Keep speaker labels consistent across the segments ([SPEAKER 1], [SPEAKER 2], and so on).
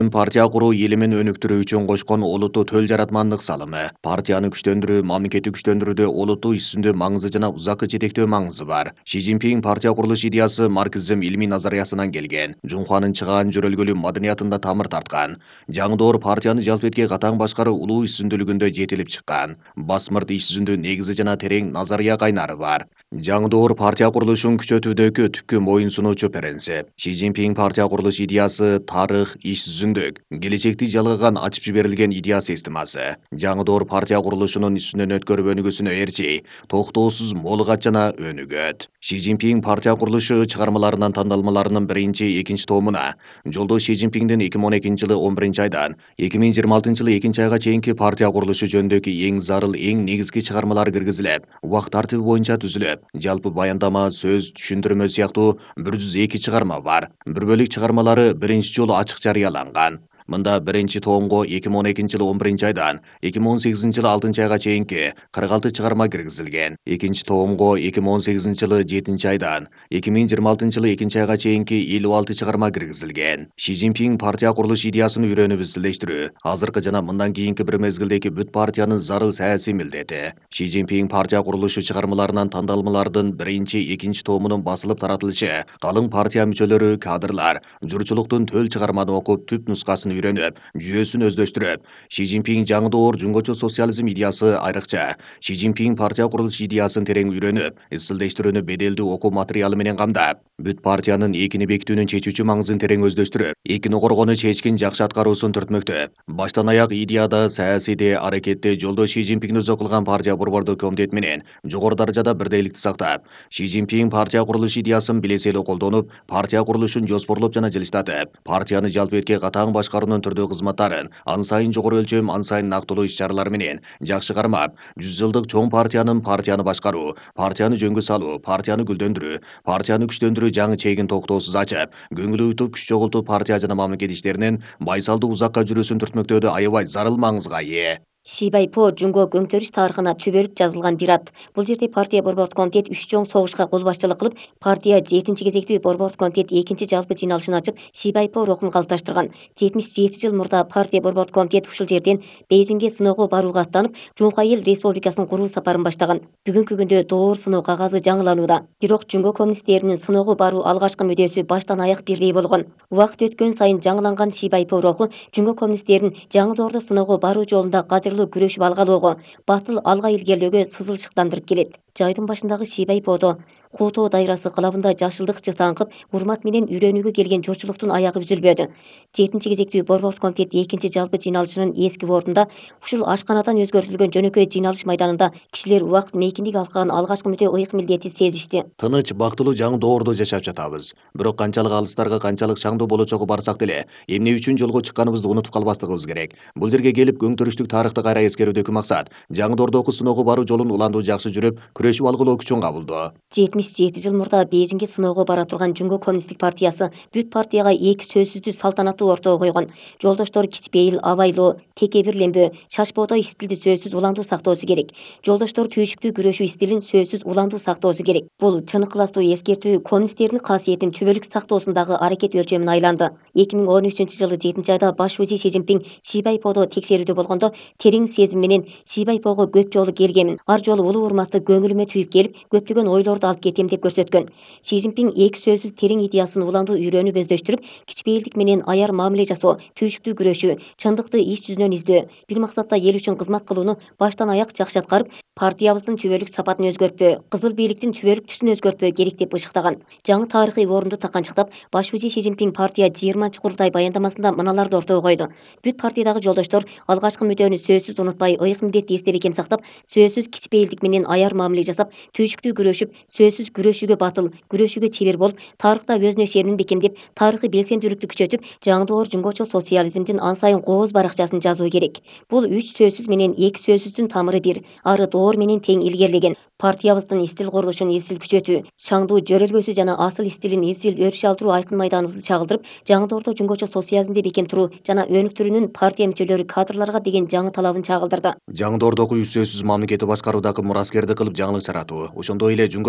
[SPEAKER 1] Партия куруу элимин өнүктүрүү үчүн кошкон олуттуу төл жаратмандык салымы, партияны күчтөндүрүү, мамлекетти күчтөндүрүүдө олуттуу иш жүзүндө маңызы жана узакка жетектөө маңызы бар. Си Цзиньпин партия курулуш идеясы марксизм илмий назариясынан келген. Жунхуанын чыгаан жөрөлгөлүү маданиятында тамыр тарткан. Жаңы доор партияны жалпетке катаң башкаруу улуу иш жүзүндүүлүгүндө жетилип чыккан. Басмырт иш жүзүндө негизи жана терең назария кайнары бар. Жаңы доор партия курулушун күчөтүүдөгү түпкү моюн сунуучу принцип. Си Цзиньпин партия курулуш идеясы тарых, иш жүзүндүк, келечекти жалгаган ачып жиберилген идея системасы. Жаңы доор партия курулушунун үстүнөн өткөрүп өнүгүүсүнө эрчи, токтоосуз молугат жана өнүгөт. Си Цзиньпин партия курулушу чыгармаларынын тандалмаларынын биринчи, экинчи томуна Жолдош Си Цзиньпиндин 2012-жылы 11-айдан 2026-жылы 2-айга чейинки партия курулушу жөнүндөгү эң зарыл, эң негизги чыгармалар киргизилип, убакыт тартиби боюнча түзүлөп, жалпы баяндама, сөз, түшүндүрмө сыяктуу 102 чыгарма бар. Бир бөлүк чыгармалары биринчи жолу ачык жарыяланган. Мында биринчи томго 2012-жылы 11-айдан 2018-жылы 6-айга чейинки 46 чыгарма киргизилген. Экинчи томго 2018-жылы 7-айдан 2026-жылы 2-айга чейинки 56 чыгарма киргизилген. Си Цзиньпин партия курулуш идеясын үйрөнүп изилдештирүү, азыркы жана мындан кийинки бир мезгилдеги бүт партиянын зарыл саясий милдети. Си Цзиньпин партия курулушу чыгармаларынан тандалмалардын биринчи, экинчи томунун басылып таратылышы, калың партия мүчөлөрү, кадрлар журучулуктун төл чыгарманы окуп, түп нускасын үйрөнүп, жүйөсүн өздөштүрүп, Си Цзиньпин жаңы доор жунгочу социализм идеясы айрыкча Си Цзиньпин партия курулуш идеясын терең үйрөнүп, изилдештирүүнү беделдүү окуу материалы менен камдап, бүт партиянын экини бекитүүнүн чечүүчү маңызын терең өздөштүрүп, экини коргону чечкин жакшы аткаруусун түртмөктөп, баштан аяк идеяда, саясийде, аракетте Жолдош Си Цзиньпин өзү кылган партия борбордук комитет менен жогору даражада бирдейликти сактап, Си Цзиньпин партия курулуш идеясын билесели колдонуп, партия курулушун жоспорлоп жана жылыштатып, партияны жалпетке катаң башкаруунун түрдүү кызматтарын ан сайын жогору өлчөм, ан сайын нактылуу иш-чаралар менен жакшы кармап, 100 жылдык чоң партияны башкаруу, партияны жөнгө салуу, партияны гүлдөндүрүү, партияны күчтөндүрүү жаңы чегин токтоосуз ачып, көңүл уютуп, күч чогултуп партия жана мамлекет иштеринин байсалдуу узакка жүрүүсүн түртмөктөөдө аябай зарыл маңызга ээ.
[SPEAKER 2] Шибайпо жунго көңтөрүш тарыхына түбөлүк жазылган бир ат. Бул жерде партия борбордук комитет 3 чоң согушка кол башчылык кылып, партия 7-чи кезектүү борбордук комитет 2-чи жалпы жыйналышын ачып, Шибайпо рухун калыпташтырган. 77 жыл мурда партия борбордук комитет ушул жерден Бейжиңге сыноого барууга аттанып, Жунхва Эл Республикасынын куруу сапарын баштаган. Бүгүнкү күндө доор сыноо кагазы жаңыланууда. Бирок жунго коммунисттеринин сыноого баруу алгачкы мүдөөсү баштан аяк бирдей болгон. Убакыт өткөн сайын жаңыланган Шибайпо руху жунго коммунисттерин жаңы доордо сыноого баруу жолунда күрөшүп алгалоого, батыл алга илгерлөөгө сызылышыктандырып келет. Жайдын башындагы Шибайподо Кутоо дайрасы кылабында жашылдык жытаңкып, урмат менен үйрөнүүгө келген журчулуктун аягы үзүлбөдү. 7-чи кезектүү борбордук комитет 2-чи жалпы жыйналышынын эски бордунда ушул ашканадан өзгөртүлгөн жөнөкөй жыйналыш майданында кишилер убакыт мейкиндик алкаган алгачкы мүдө ыйык милдети сезишти.
[SPEAKER 1] Тыныч, бактылуу жаңы доордо жашап жатабыз. Бирок канчалык алыстарга, канчалык шаңдуу болочокко барсак деле, эмне үчүн жолго чыкканыбызды унутуп калбастыгыбыз керек. Бул жерге келип көңтөрүштүк тарыхты кайра эскерүүдөгү максат жаңы доордогу сыноого баруу жолун уландуу жакшы жүрүп, күрөшүп алгылоо күчүн кабылдоо.
[SPEAKER 2] 77 жыл мурда Бейжиңге сыноого бара турган Жунго коммунисттик партиясы бүт партияга эки сөзсүздүү салтанаттуу ортого койгон. Жолдоштор кичпейил, абайлоо, текебирленбөө, шашпоодой стилди сөзсүз уландуу сактоосу керек. Жолдоштор түйшүктүү күрөшүү стилин сөзсүз уландуу сактоосу керек. Бул чын ыкыластуу эскертүү коммунисттердин касиетин түбөлүк сактоосундагы аракет өлчөмүн айланды. 2013-жылы 7-айда баш вазир Си Цзиньпин Шибайподо текшерүүдө болгондо терең сезим менен Шибайпого көп жолу келгемин, ар жолу улуу урматты көңүлүмө түйүп келип, көптөгөн ойлорду алып кетем деп көрсөткөн. Си Цзиньпин эки сөзсүз терең идеясын уландуу үйрөнүп өздөштүрүп, кичпейилдик менен аяр мамиле жасоо, түйшүктүү күрөшүү, чындыкты иш жүзүнөн издөө, бир максатта эл үчүн кызмат кылууну баштан аяк жакшы аткарып, партиябыздын түбөлүк сапатын өзгөртпөө, кызыл бийликтин түбөлүк түсүн өзгөртпөө керек деп ышыктаган. Жаңы тарыхый орунду таканчыктап, баш вазир Си Цзиньпин партия 20-чы курултай баяндамасында мыналарды ортого койду. Бүт партиядагы жолдоштор алгачкы мүдөнү сөзсүз унутпай, ыйык милдетти эстеп экем сактап, сөзсүз кичпейилдик менен аяр мамиле жасап, түйшүктүү күрөшүп, сөзсүз күрөшүүгө батыл, күрөшүүгө чебер болуп, тарыхта өзүнө ишенимин бекемдеп, тарыхый белсендүүлүктү күчөтүп, жаңы доор жунгочо социализмдин ан сайын кооз баракчасын жазуу керек. Бул 3 сөзсүз менен 2 сөзсүздүн тамыры бир, ары доор менен тең илгерлеген. Партиябыздын стил курулушун изил күчөтүү, шаңдуу жөрөлгөсү жана асыл стилин изил өрүш алдыруу айкын майданыбызды чагылдырып, жаңы доордо жунгочо социализмди бекем туруу жана өнүктүрүүнүн партия мүчөлөрү кадрларга деген жаңы талабын чагылдырды.
[SPEAKER 1] Жаңы доордогу 3 сөзсүз мамлекетти башкаруудагы мураскерди кылып жаңылык жаратуу, ошондой эле жунго коммунисттик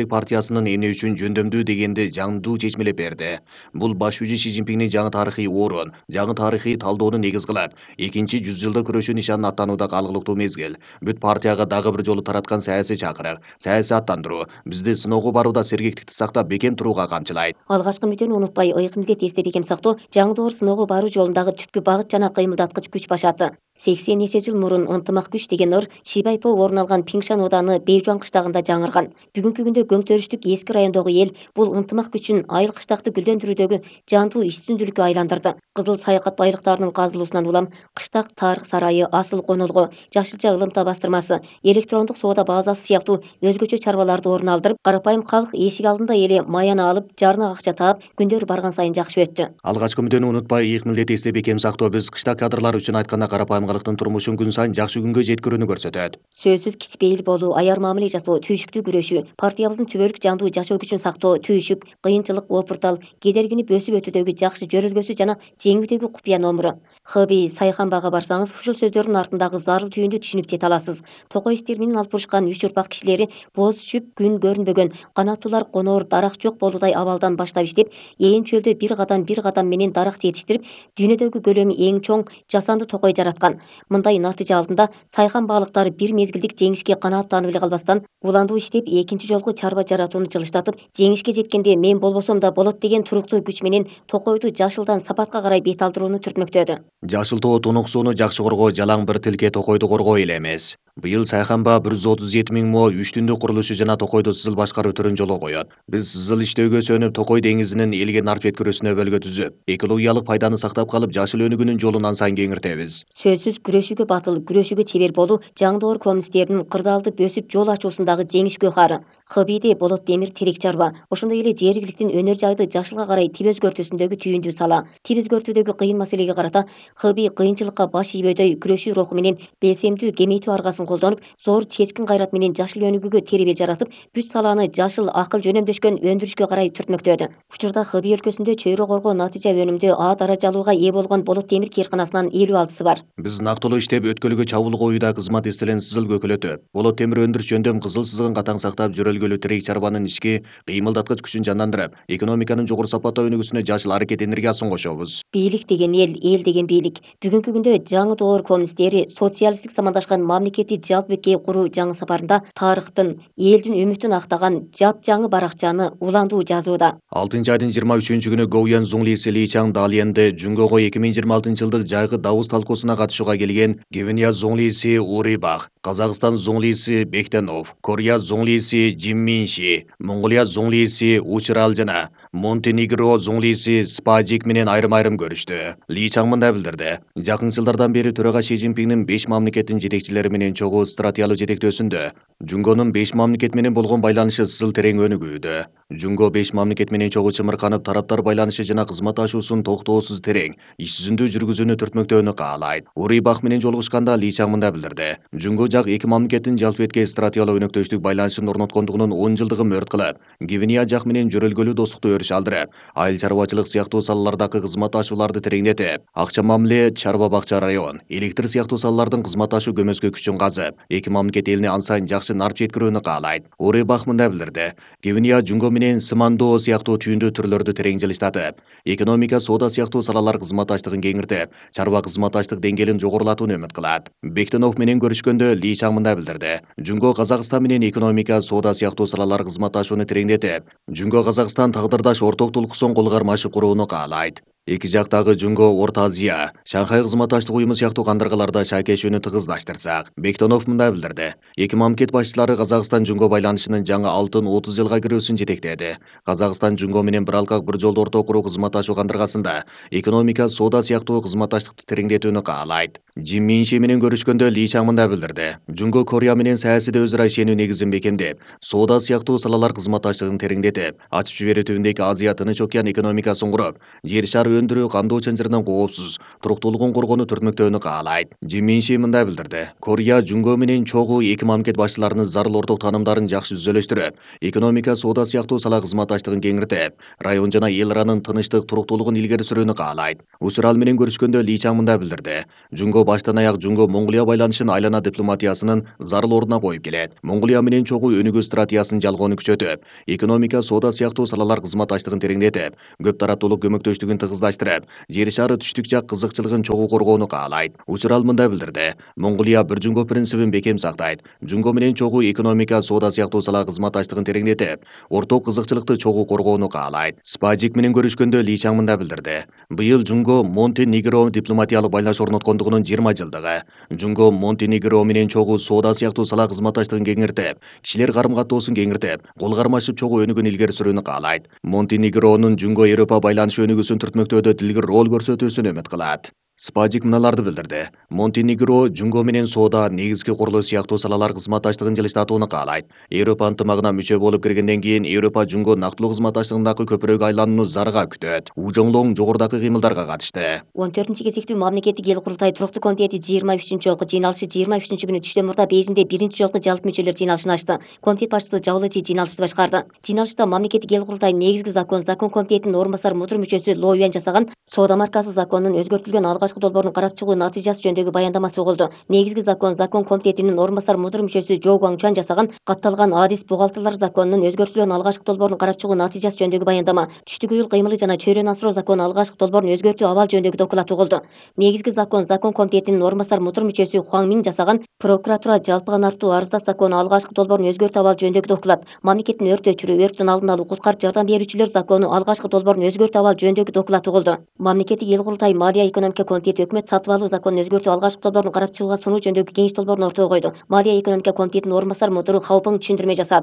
[SPEAKER 1] Коммунисттик партиясынын эмне үчүн жөндөмдүү дегенди жаңдуу чечмелеп берди. Бул баш жүзү Си Цзиньпиндин жаңы тарыхый орун, жаңы тарыхый талдоону негиз кылып, 2-жүз жылдык күрөшүү нишанын аттанууда калгылыктуу мезгил. Бүт партияга дагы бир жолу тараткан саясий чакырык, саясий аттандыруу бизди сыноого барууда сергектикти сактап бекем турууга камчылайт.
[SPEAKER 2] Алгачкы мүдөнү унутпай, ыйык милдет эсте бекем сактоо жаңы доор сыноого баруу жолундагы түпкү багыт жана кыймылдаткыч күч башаты. 80 нече жыл мурун ынтымак күч деген ыр Шибайпо орун алган Пиңшан ооданы Бейжуан кыштагында жаңырган. Бүгүнкү күндө көңтөрүштүк эски райондогу эл бул ынтымак күчүн айыл кыштакты гүлдөндүрүүдөгү жандуу иш-түздүүлүккө айландырды. Кызыл саякат байлыктарынын казылуусунан улам кыштак тарых сарайы, асыл конолго, жашылча ылымта бастырмасы, электрондук соода базасы сыяктуу өзгөчө чарбаларды орун алдырып, карапайым калк эшик алдында эле маяны алып, жарына акча таап, күндөр барган сайын жакшы өттү.
[SPEAKER 1] Алгачкы мүдөнү унутпай, ыйык милдет эсте бекем сактоо биз кыштак кадрлар үчүн айтканда карапайым калктын турмушун күн сайын жакшы күнгө жеткирүүнү көрсөтөт.
[SPEAKER 2] Сөзсүз кичпейил болуу, аяр мамиле жасоо, түйшүктүү күрөшүү, партиябыздын түбөлүк жандуу жашоо күчүн сактоо, түйшүк, кыйынчылык, опуртал, кедергинип өсүп өтүүдөгү жакшы жөрөлгөсү жана жеңүүдөгү купуя номуру. Хыби Сайханбага барсаңыз, ушул сөздөрдүн артындагы зарыл түйүндү түшүнүп жете аласыз. Токой истеринин алып урушкан 3 урпак кишилери боз чүп, күн көрүнбөгөн, канаттуулар коноор, дарак жок болуудай абалдан баштап иштеп, ээн чөлдө бир кадам менен дарак жетиштирип, дүйнөдөгү көлөмү эң чоң жасанды токой жараткан. Мындай натыйжа алдында Сайханбалыктар бир мезгилдик жеңишке канааттанып эле калбастан, уландуу иштеп, экинчи жолку чарба жаратууну жылыштатып, жеңишке жеткенде мен болбосом да болот деген туруктуу күч менен токойду жашылдан сапатка карай бет алдырууну түртмөктөдү.
[SPEAKER 1] Жашыл тоо тунук сууну жакшы коргоо жалаң бир тилке токойду коргоо эле эмес. Быйыл Сайханба 137 000 мо 3 түндүк курулушу жана токойду сызыл башкаруу түрүн жолго коет. Биз сызыл иштөөгө сөнүп, Токой деңизинин элге нар жеткирүүсүнө бөлгө түзүп, экологиялык пайданы сактап калып, жашыл өнүгүүнүн жолун ан сайын кеңиртебиз.
[SPEAKER 2] Сөзсүз күрөшүүгө батыл, күрөшүүгө чебер болуу жаңдоор коммунисттердин кырдаалды бөсүп жол ачуусундагы жеңиш көхары. Хыбийде Болот Демир терек чарба, ошондой эле жергиликтин өнөр жайды жашылга карай тип өзгөртүүсүндөгү түйүндүү сала. Тип өзгөртүүдөгү кыйын маселеге карата Хыбий кыйынчылыкка баш ийбөдөй күрөшүү руху менен белсемдүү кемейтүү аргасын колдонуп, зор чечкин кайрат менен жашыл өнүгүүгө теребел жаратып, бүт салааны жашыл акыл жөнөмдөшкөн өндүрүшкө карай түртмөктөдү. Учурда Хыбий өлкөсүндө чөйрө коргоо натыйжа өнүмдө А даражалууга ээ болгон Болот Демир кээрканасынан 56-сы бар.
[SPEAKER 1] Биз нактылуу иштеп, өткөлгө чабуул коюуда кызмат эстелен сызыл көкөлөтөп, Болот темир өндүрүш жөндөм кызыл сызыгын катаң сактап, жөрөлгөлүү терек чарбанын ишки кыймылдаткыч күчүн жандандырып, экономиканын жогору сапаттуу өнүгүүсүнө жашыл аракет энергиясын кошобуз.
[SPEAKER 2] Бийлик деген эл деген бийлик. Бүгүнкү күндө жаңы доор коммунисттери социалисттик замандашкан мамлекетти жалпыбекке куруу жаңы сапарында тарыхтын, элдин үмүтүн актаган жапжаңы баракчаны уландуу жазууда.
[SPEAKER 1] 6-айдын 23-күнү Гоуян Зуңлиси Ли Чаң Далиенде Жүнгөгө 2026-жылдык жайкы дабыз талкуусуна катышууга келген Гвинея Зуңлиси Урибах, Казакстан Зуңлиси Бектенов, Корея Зуңлиси Жимминши, Монголия Зуңлиси Учрал жана Монтенегро Зуңлиси Спаджик менен айрым-айрым көрүштү. Ли Чаң мындай билдирди: жакын жылдардан бери төрага Си Цзиньпиндин 5 мамлекеттин жетекчилери менен чогуу стратегиялык жетектөөсүндө Жүнгөнүн 5 мамлекет менен болгон байланышы сыл терең өнүгүүдө. Жүнгө 5 мамлекет менен чогуу чымырканып, тараптар байланышы жана кызматташуусун токтоосуз терең, иш жүзүндө жүргүзүүнү түртмөктөөнү каалайт. Урибах менен жолугушканда Ли Чаң мындай билдирди: Жүнгө жак эки мамлекеттин жалпыбетке стратегиялык өнөктөштүк байланышын орноткондугунун 10 жылдыгын мөрт кылып, Гвинея жак менен жөрөлгөлүү достукту өрүш алдырып, айыл чарбачылык сыяктуу салалардагы кызматташууларды тереңдетип, акча мамиле, чарба бакча район, электр сыяктуу салалардын кызматташуу көмөскө күчүн казып, эки мамлекет элине ан сайын жакшы нар жеткирүүнү каалайт. Урибах мындай билдирди: Гвинея Жүнгө менен Сымандоо сыяктуу түйүндүү түрлөрдү терең жылыштатып, экономика, соода сыяктуу салалар кызматташтыгын кеңиртип, чарба кызматташтык деңгээлин жогорулатууну үмүт кылат. Бектенов менен көрүшкөндө Ли Чаң мындай билдирди: Жүнгө Казакстан менен экономика, соода сыяктуу салалар кызматташууну тереңдетип, Жүнгө Казакстан тагдырдаш орток толкусон кол кармашы курууну каалайт. Эки жактагы Жүнгө, Орто Азия, Шанхай кызматташтык уюму сыяктуу кандыргаларда шайкешүүнү тыгыздаштырсак. Бектенов мындай билдирди: эки мамлекет башчылары Казакстан Жүнгө байланышынын жаңы алтын 30 жылга кирүүсүн жетектеди. Казакстан Жүнгө менен бир алкак бир жолду орто куруу кызматташуу кандыргасында экономика, соода сыяктуу кызматташтыкты тереңдетүүнү каалайт. Жимминши менен көрүшкөндө Ли Чаң мындай билдирди: Жүнгө Корея менен саясийде өз ара ишенүү негизин бекемдеп, соода сыяктуу салалар кызматташтыгын тереңдетип, ачып жиберүү түбүндөгү Азия Тынч океан экономикасын куруп, жер шары өндүрүү кандоо чанжырынан коопсуз, туруктуулугун коргоону түртмөктөөнү каалайт. Жимминши мындай билдирди: Корея Жүнгө менен чогуу эки мамлекет башчыларынын зарыл орток таанымдарын жакшы түзөлөштүрүп, экономика, соода сыяктуу сала кызматташтыгын кеңиртип, район жана эл аранын тынычтык, туруктуулугун илгери сүрүүнү каалайт. Учурал менен көрүшкөндө Ли Чаң мындай билдирди: Жүнгө Жунго баштан аяк Жунго Монголия байланышын айлана дипломатиясынын зарыл ордуна коюп келет. Монголия менен чогуу өнүгүү стратегиясын жалгоону күчөтүп, экономика, соода сыяктуу салалар кызматташтыгын тереңдетип, көп тараптуулук көмөктөштүгүн тыгыздаштырып, жер шары түштүк жак кызыкчылыгын чогуу коргоону каалайт. Учур ал мындай билдирди: Монголия бир Жунго принцибин бекем сактайт. Жунго менен чогуу экономика, соода сыяктуу сала кызматташтыгын тереңдетип, орток кызыкчылыкты чогуу коргоону каалайт. Спажик менен көрүшкөндө Ли Чаң мындай билдирди: Быйыл Жунго Монтенегро дипломатиялык байланыш орноткондугунун 20 жылдыгы. Жунго Монтенегро менен чогуу соода сыяктуу сала кызматташтыгын кеңиртип, кишилер карым-каттоосун кеңиртип, кол кармашып чогуу өнүгүүнү илгери сүрүүнү каалайт. Монтенегронун Жунго Европа байланышы өнүгүүсүн түртмөктөөдө тилгир роль көрсөтүүсүн үмүт кылат. Спажик мыналарды билдирди: Монтенегро Жунго менен соода, негизги курулуш сыяктуу салалар кызматташтыгын жылыштатууну каалайт. Европа ынтымагына мүчө болуп киргенден кийин Европа Жунго нактылуу кызматташтыгындагы көпүрөгкө айланууну зарга күтөт. Ужоңлоң жогорудагы кыймылдарга катышты.
[SPEAKER 2] 14-кезектүү мамлекеттик эл курултай туруктуу комитети 23 жолку жыйналышы 23 күнү түштөн мурда Бейжиңде биринчи жолку жалпы мүчөлөр жыйналышын ачты. Комитет башчысы Жабылычы жыйналышты башкарды. Жыйналышта мамлекеттик эл курултай негизги закон комитетинин орун басар мудур мүчөсү Ло Юань жасаган соода маркасы законунун өзгөртүлгөн алгачкы долбоорун карап чыгуу натыйжасы жөнүндөгү баяндамасы угулду. Негизги закон комитетинин орун басар мудур мүчөсү Жо Гуаңчуан жасаган катталган адис бухгалтерлер законунун өзгөртүлгөн алгачкы долбоорун карап чыгуу натыйжасы жөнүндөгү баяндама, түштүк уюл кыймылы жана чөйрөнү асыроо законунун алгачкы долбоорун өзгөртүү абал жөнүндөгү доклад угулду. Негизги закон комитетинин орун басар мудур мүчөсү Хуаң Миң жасаган прокуратура жалпыга нартуу арыздаш законунун алгачкы долбоорун өзгөртүү абал жөнүндөгү доклад, мамлекеттин өрт өчүрүү, өрттүн алдын алуу, куткарып жардам берүүчүлөр законунун алгачкы долбоорун өзгөртүү абал жөнүндөгү доклад угулду. Мамлекеттик эл курултай малия экономика комитети өкмөт сатып алуу законунун өзгөртүү алгачкы долбоорун карап чыгууга сунуу жөнүндөгү кеңеш долбоорун ортого койду. Малия экономика комитетинин орун басар мудуру Хаопeng түшүндүрмө жасады.